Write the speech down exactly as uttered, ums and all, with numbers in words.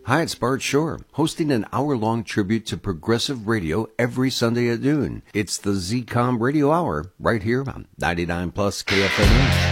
Hi, it's Bart Shore, hosting an hour-long tribute to progressive radio every Sunday at noon. It's the Z COM Radio Hour, right here on ninety-nine plus K F N H.